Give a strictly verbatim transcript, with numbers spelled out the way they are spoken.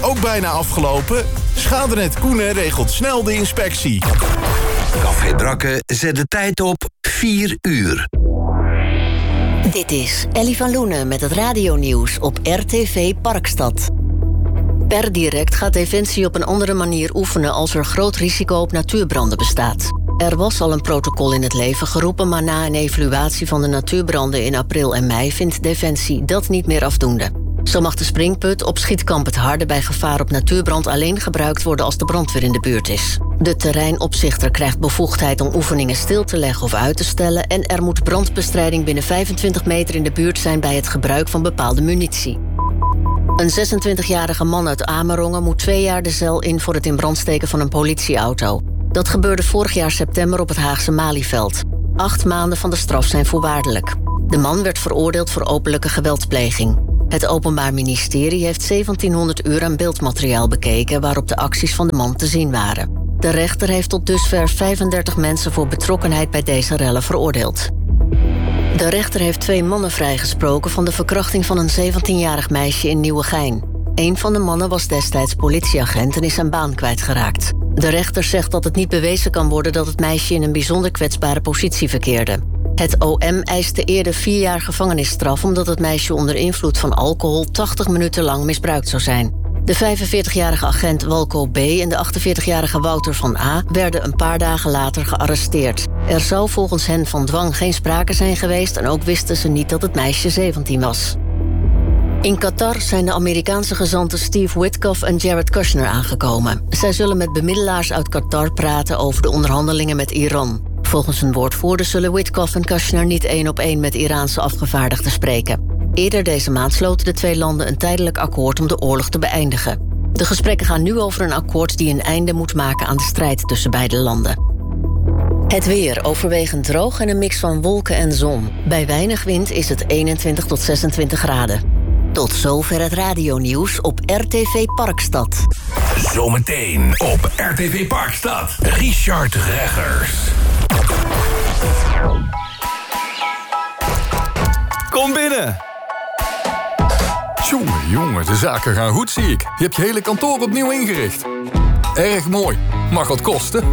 ook bijna afgelopen? Schadenet Koenen regelt snel de inspectie. Café Drakke zet de tijd op vier uur. Dit is Ellie van Loenen met het radionieuws op R T V Parkstad. Per direct gaat Defensie op een andere manier oefenen als er groot risico op natuurbranden bestaat. Er was al een protocol in het leven geroepen, maar na een evaluatie van de natuurbranden in april en mei vindt Defensie dat niet meer afdoende. Zo mag de springput op Schietkamp het Harde bij gevaar op natuurbrand alleen gebruikt worden als de brandweer in de buurt is. De terreinopzichter krijgt bevoegdheid om oefeningen stil te leggen of uit te stellen en er moet brandbestrijding binnen vijfentwintig meter in de buurt zijn bij het gebruik van bepaalde munitie. Een zesentwintigjarige man uit Amerongen moet twee jaar de cel in voor het in brand steken van een politieauto. Dat gebeurde vorig jaar september op het Haagse Malieveld. Acht maanden van de straf zijn voorwaardelijk. De man werd veroordeeld voor openlijke geweldpleging. Het Openbaar Ministerie heeft zeventienhonderd uur aan beeldmateriaal bekeken waarop de acties van de man te zien waren. De rechter heeft tot dusver vijfendertig mensen voor betrokkenheid bij deze rellen veroordeeld. De rechter heeft twee mannen vrijgesproken van de verkrachting van een zeventienjarig meisje in Nieuwegein. Een van de mannen was destijds politieagent en is zijn baan kwijtgeraakt. De rechter zegt dat het niet bewezen kan worden dat het meisje in een bijzonder kwetsbare positie verkeerde. Het O M eiste eerder vier jaar gevangenisstraf omdat het meisje onder invloed van alcohol tachtig minuten lang misbruikt zou zijn. De vijfenveertigjarige agent Walco B. en de achtenveertigjarige Wouter van A. werden een paar dagen later gearresteerd. Er zou volgens hen van dwang geen sprake zijn geweest en ook wisten ze niet dat het meisje zeventien was. In Qatar zijn de Amerikaanse gezanten Steve Witkoff en Jared Kushner aangekomen. Zij zullen met bemiddelaars uit Qatar praten over de onderhandelingen met Iran. Volgens een woordvoerder zullen Witkoff en Kushner niet één op één met Iraanse afgevaardigden spreken. Eerder deze maand sloten de twee landen een tijdelijk akkoord om de oorlog te beëindigen. De gesprekken gaan nu over een akkoord die een einde moet maken aan de strijd tussen beide landen. Het weer overwegend droog en een mix van wolken en zon. Bij weinig wind is het eenentwintig tot zesentwintig graden. Tot zover het radionieuws op R T V Parkstad. Zometeen op R T V Parkstad. Richard Reggers. Kom binnen. Jongen, jongen, de zaken gaan goed, zie ik. Je hebt je hele kantoor opnieuw ingericht. Erg mooi. Mag wat kosten.